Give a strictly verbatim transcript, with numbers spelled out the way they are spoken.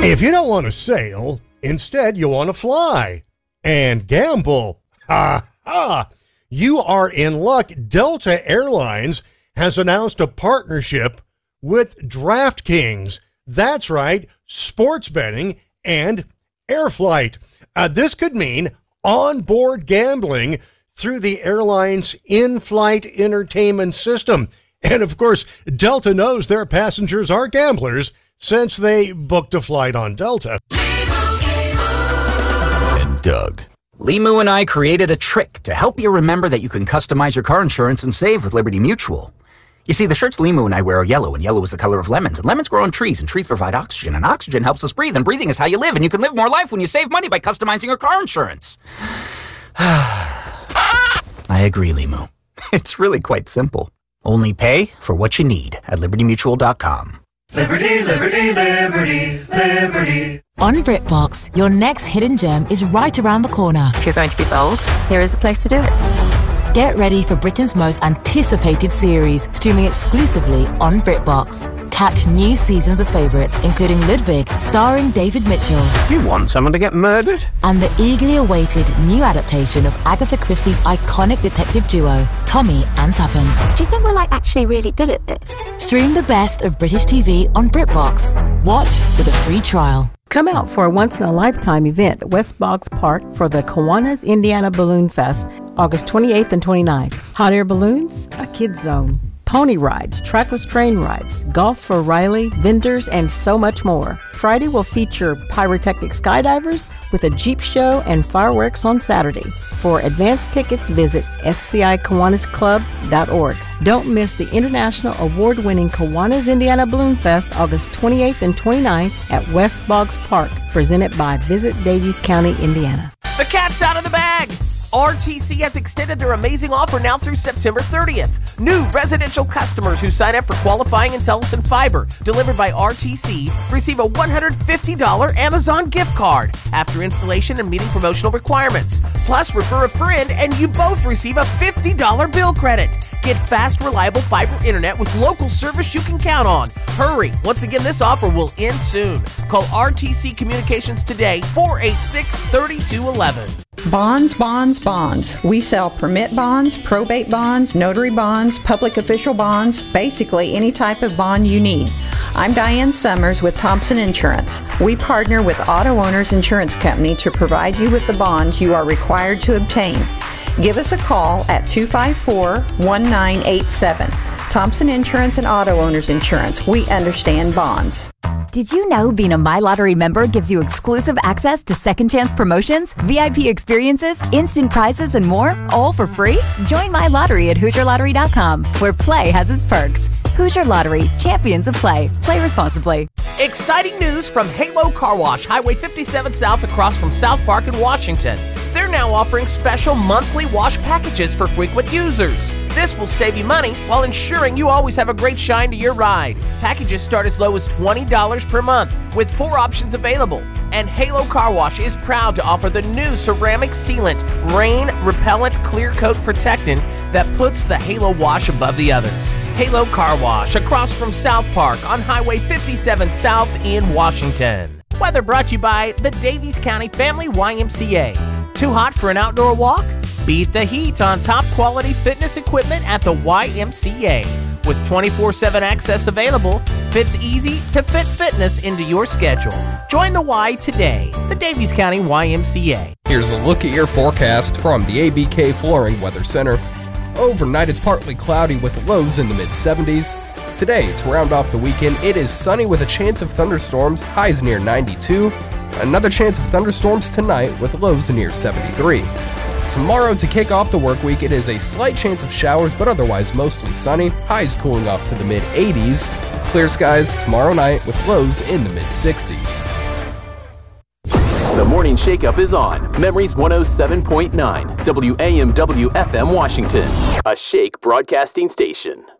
If you don't want to sail, instead you want to fly and gamble. Ha ha! You are in luck. Delta Airlines has announced a partnership with DraftKings. That's right, sports betting and air flight. Uh, this could mean onboard gambling through the airline's in-flight entertainment system. And of course, Delta knows their passengers are gamblers since they booked a flight on Delta. And Doug. Limu and I created a trick to help you remember that you can customize your car insurance and save with Liberty Mutual. You see, the shirts Limu and I wear are yellow, and yellow is the color of lemons, and lemons grow on trees, and trees provide oxygen, and oxygen helps us breathe, and breathing is how you live, and you can live more life when you save money by customizing your car insurance. I agree, Limu. It's really quite simple. Only pay for what you need at liberty mutual dot com. Liberty, liberty, liberty, liberty. On BritBox, your next hidden gem is right around the corner. If you're going to be bold, here is the place to do it. Get ready for Britain's most anticipated series, streaming exclusively on BritBox. Catch new seasons of favourites, including Ludwig, starring David Mitchell. You want someone to get murdered? And the eagerly awaited new adaptation of Agatha Christie's iconic detective duo, Tommy and Tuppence. Do you think we're like actually really good at this? Stream the best of British T V on BritBox. Watch with a free trial. Come out for a once-in-a-lifetime event at West Boggs Park for the Kiwanis Indiana Balloon Fest, August twenty-eighth and twenty-ninth. Hot air balloons, a kids zone, pony rides, trackless train rides, golf for Riley, vendors, and so much more. Friday will feature pyrotechnic skydivers with a Jeep show and fireworks on Saturday. For advance tickets, visit s c i kiwanis club dot org. Don't miss the international award-winning Kiwanis Indiana Balloon Fest, August twenty-eighth and twenty-ninth at West Boggs Park, presented by Visit Daviess County, Indiana. The cat's out of the bag! R T C has extended their amazing offer now through September thirtieth. New residential customers who sign up for qualifying IntelliSyn Fiber, delivered by R T C, receive a one hundred fifty dollars Amazon gift card after installation and meeting promotional requirements. Plus, refer a friend and you both receive a fifty dollars bill credit. Get fast, reliable fiber internet with local service you can count on. Hurry! Once again, this offer will end soon. Call R T C Communications today, four eight six, three two one one. Bonds, bonds, bonds. We sell permit bonds, probate bonds, notary bonds, public official bonds, basically any type of bond you need. I'm Diane Summers with Thompson Insurance. We partner with Auto Owners Insurance Company to provide you with the bonds you are required to obtain. Give us a call at two five four, one nine eight seven. Thompson Insurance and Auto Owners Insurance. We understand bonds. Did you know being a My Lottery member gives you exclusive access to second chance promotions, V I P experiences, instant prizes, and more, all for free? Join My Lottery at Hoosier Lottery dot com, where play has its perks. Hoosier Lottery, champions of play. Play responsibly. Exciting news from Halo Car Wash, Highway fifty-seven South across from South Park in Washington. They're now offering special monthly wash packages for frequent users. This will save you money while ensuring you always have a great shine to your ride. Packages start as low as twenty dollars per month with four options available. And Halo Car Wash is proud to offer the new ceramic sealant, rain repellent clear coat protectant that puts the Halo Wash above the others. Halo Car Wash across from South Park on Highway fifty-seven South in Washington. Weather brought to you by the Daviess County Family Y M C A. Too hot for an outdoor walk? Beat the heat on top quality fitness equipment at the Y M C A. With twenty-four seven access available, fits easy to fit fitness into your schedule. Join the Y today, the Daviess County Y M C A. Here's a look at your forecast from the A B K Flooring Weather Center. Overnight, it's partly cloudy with lows in the mid seventies. Today, to round off the weekend, it is sunny with a chance of thunderstorms, highs near ninety-two. Another chance of thunderstorms tonight with lows near seventy-three. Tomorrow, to kick off the work week, it is a slight chance of showers, but otherwise mostly sunny, highs cooling off to the mid eighties. Clear skies tomorrow night with lows in the mid sixties. The Morning Shake-Up is on Memories one oh seven point nine, W A M W F M Washington, a Shake broadcasting station.